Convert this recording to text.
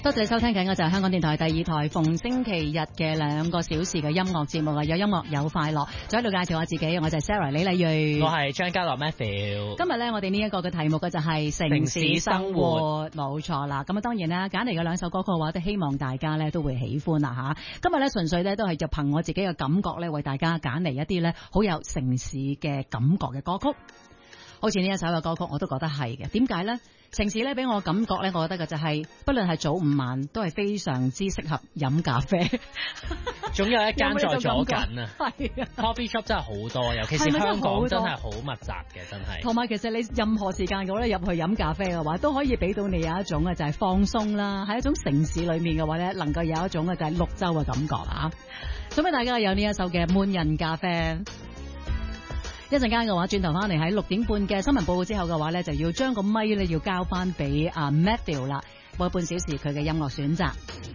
多謝你收聽緊嘅就係香港電台第二台逢星期日嘅2個小時嘅音樂節目啊，有音樂有快樂。再喺度介紹我自己，我就係 Sarah 李麗蕊， 我係張家樂 Matthew。 今日咧，我哋呢一個嘅題目嘅就係城市生活，冇錯啦。咁啊，當然啦，揀嚟嘅2首歌曲嘅話，都希望大家咧都會喜歡啦吓。今日咧純粹咧都係就憑我自己嘅感覺咧，為大家揀嚟一啲咧好有城市嘅感覺嘅歌曲。好似呢一首嘅歌曲，我都覺得係嘅。點解咧？城市咧俾我感覺咧，我覺得嘅就係、不論係早午晚，都係非常之適合飲咖啡。 總有一間在左近啊， 係啊 ，coffee shop 真係好多，尤其是香港真係好密集嘅，真係。 同埋其實你任何時間嘅話咧，入去飲咖啡嘅話，都可以俾到你有一種嘅就係放鬆啦，喺一種城市裏面嘅話咧，能夠有一種嘅就係綠洲嘅感覺啊！咁俾大家有呢一首嘅悶人咖啡。一陣間嘅話，轉頭翻嚟喺6點半嘅新聞報告之後嘅話咧，就要將個咪咧要交翻俾Matthew 啦，播半小時佢嘅音樂選擇。